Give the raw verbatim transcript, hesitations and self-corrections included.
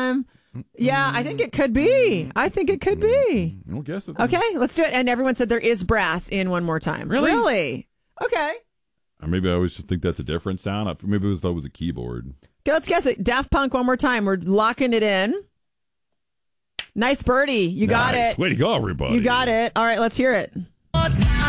time. Yeah, I think it could be. I think it could be. I'll guess it. Okay, let's do it. And everyone said there is brass in One More Time. Really? Really? Okay. Or maybe I always just think that's a different sound. I- Maybe it was thought it was a keyboard. Okay, let's guess it. Daft Punk, One More Time. We're locking it in. Nice birdie. You got Nice. it. Way to go, everybody. You got it. All right, let's hear it.